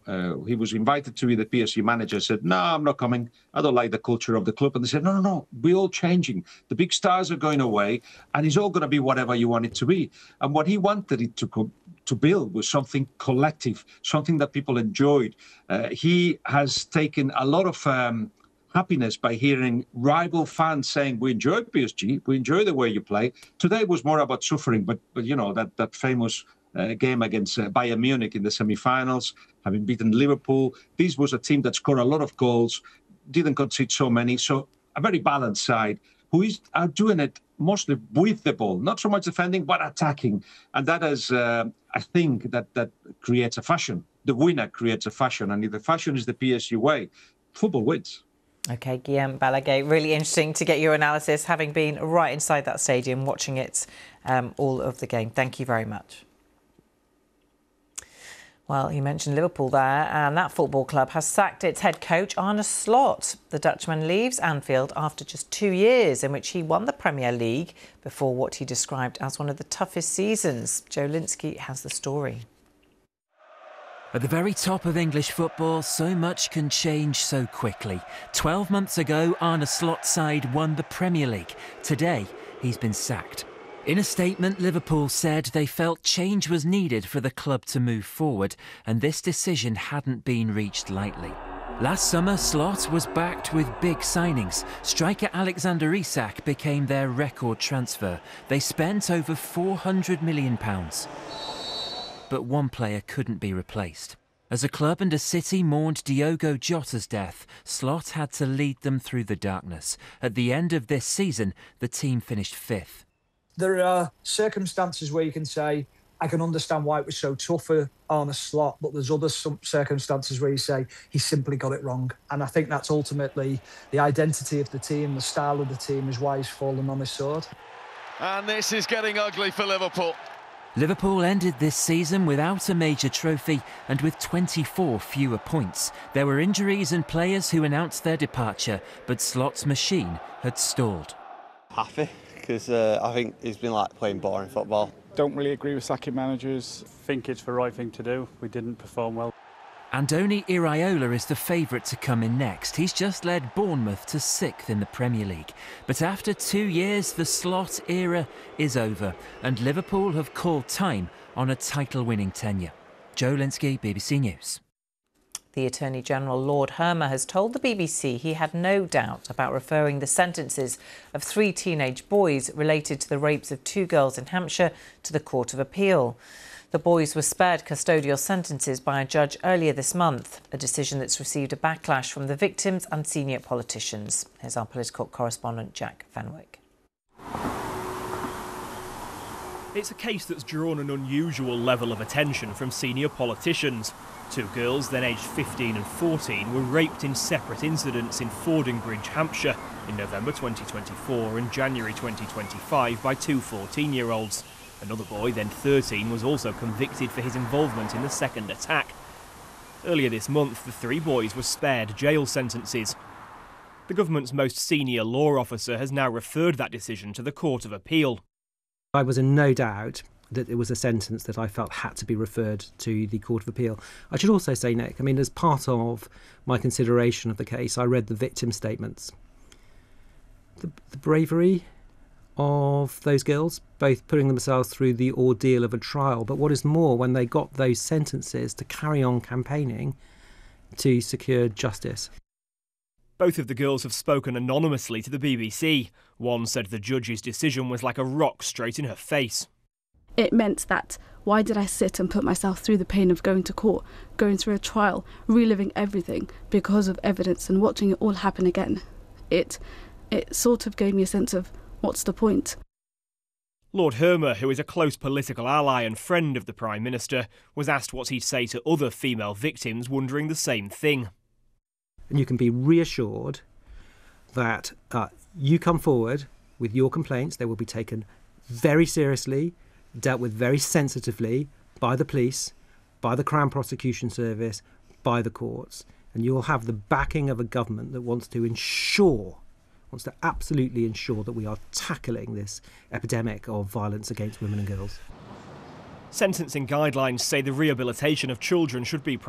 he was invited to be the PSG manager, said, "No, I'm not coming. I don't like the culture of the club." And they said, no, we're all changing. The big stars are going away, and it's all going to be whatever you want it to be. And what he wanted it to build was something collective, something that people enjoyed. He has taken a lot of happiness by hearing rival fans saying, "We enjoy PSG, we enjoy the way you play." Today was more about suffering, but you know, that famous game against Bayern Munich in the semi-finals, having beaten Liverpool. This was a team that scored a lot of goals, didn't concede so many, so a very balanced side who are doing it mostly with the ball, not so much defending, but attacking. And that is, I think, that creates a fashion. The winner creates a fashion, and if the fashion is the PSG way, football wins. OK, Guillaume Balagué, really interesting to get your analysis, having been right inside that stadium, watching it all of the game. Thank you very much. Well, you mentioned Liverpool there, and that football club has sacked its head coach, Arne Slot. The Dutchman leaves Anfield after just 2 years in which he won the Premier League before what he described as one of the toughest seasons. Joe Linsky has the story. At the very top of English football, so much can change so quickly. 12 months ago, Arne Slot's side won the Premier League. Today, he's been sacked. In a statement, Liverpool said they felt change was needed for the club to move forward, and this decision hadn't been reached lightly. Last summer, Slot was backed with big signings. Striker Alexander Isak became their record transfer. They spent over £400 million. But one player couldn't be replaced. As a club and a city mourned Diogo Jota's death, Slot had to lead them through the darkness. At the end of this season, the team finished 5th. There are circumstances where you can say, I can understand why it was so tough for Arne Slot, but there's other circumstances where you say he simply got it wrong. And I think that's ultimately the identity of the team, the style of the team is why he's fallen on his sword. And this is getting ugly for Liverpool. Liverpool ended this season without a major trophy and with 24 fewer points. There were injuries and players who announced their departure, but Slot's machine had stalled. Happy, because I think he's been like playing boring football. Don't really agree with sacking managers. Think it's the right thing to do. We didn't perform well. Andoni Iraola is the favourite to come in next. He's just led Bournemouth to 6th in the Premier League. But after 2 years, the Slot era is over, and Liverpool have called time on a title-winning tenure. Joe Linsky, BBC News. The Attorney General, Lord Hermer, has told the BBC he had no doubt about referring the sentences of 3 teenage boys related to the rapes of 2 girls in Hampshire to the Court of Appeal. The boys were spared custodial sentences by a judge earlier this month, a decision that's received a backlash from the victims and senior politicians. Here's our political correspondent, Jack Fenwick. It's a case that's drawn an unusual level of attention from senior politicians. 2 girls, then aged 15 and 14, were raped in separate incidents in Fordingbridge, Hampshire, in November 2024 and January 2025 by 2 14-year-olds. Another boy, then 13, was also convicted for his involvement in the second attack. Earlier this month, the 3 boys were spared jail sentences. The government's most senior law officer has now referred that decision to the Court of Appeal. I was in no doubt that it was a sentence that I felt had to be referred to the Court of Appeal. I should also say, Nick, as part of my consideration of the case, I read the victim statements. The bravery of those girls, both putting themselves through the ordeal of a trial, but what is more, when they got those sentences to carry on campaigning to secure justice. Both of the girls have spoken anonymously to the BBC. One said the judge's decision was like a rock straight in her face. It meant that why did I sit and put myself through the pain of going to court, going through a trial, reliving everything because of evidence and watching it all happen again? It sort of gave me a sense of, what's the point? Lord Hermer, who is a close political ally and friend of the Prime Minister, was asked what he'd say to other female victims wondering the same thing. And you can be reassured that you come forward with your complaints. They will be taken very seriously, dealt with very sensitively by the police, by the Crown Prosecution Service, by the courts. And you will have the backing of a government that wants to absolutely ensure that we are tackling this epidemic of violence against women and girls. Sentencing guidelines say the rehabilitation of children should be